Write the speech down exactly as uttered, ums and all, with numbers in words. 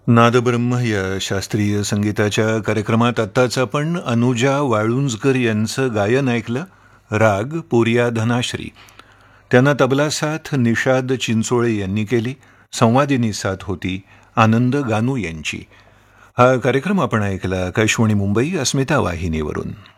नादब्रह्म या शास्त्रीय संगीताच्या कार्यक्रमात आत्ताच आपण अनुजा वाळुंजकर यांचं गायन ऐकलं. राग पोरिया धनाश्री. त्यांना तबला साथ निषाद चिंचोळे यांनी केली. संवादिनी साथ होती आनंद गानू यांची. हा कार्यक्रम आपण ऐकला आकाशवाणी मुंबई अस्मिता वाहिनीवरून.